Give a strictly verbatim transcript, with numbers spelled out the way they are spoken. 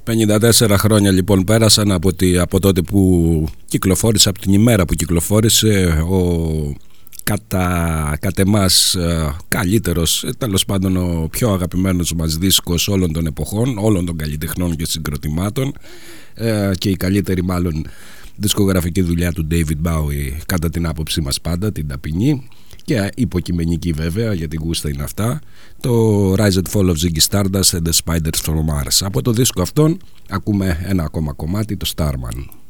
πενήντα τέσσερα χρόνια λοιπόν πέρασαν από, τη, από τότε που κυκλοφόρησε, από την ημέρα που κυκλοφόρησε ο κατά, κατ' εμάς καλύτερος, τέλος πάντων ο πιο αγαπημένος μας δίσκος όλων των εποχών, όλων των καλλιτεχνών και συγκροτημάτων, και η καλύτερη μάλλον δισκογραφική δουλειά του David Bowie κατά την άποψή μας πάντα, την ταπεινή και υποκειμενική βέβαια, γιατί γούστα είναι αυτά, το Rise and Fall of Ziggy Stardust and the Spiders from Mars. Από το δίσκο αυτόν ακούμε ένα ακόμα κομμάτι, το Starman.